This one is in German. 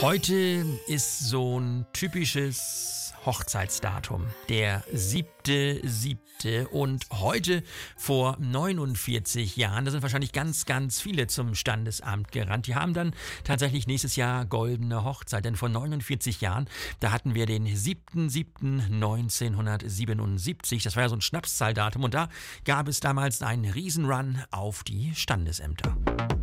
Heute ist so ein typisches Hochzeitsdatum, der 7.7. Und heute vor 49 Jahren, da sind wahrscheinlich ganz, ganz viele zum Standesamt gerannt. Die haben dann tatsächlich nächstes Jahr goldene Hochzeit, denn vor 49 Jahren, da hatten wir den 7.7.1977. Das war ja so ein Schnapszahldatum und da gab es damals einen Riesenrun auf die Standesämter.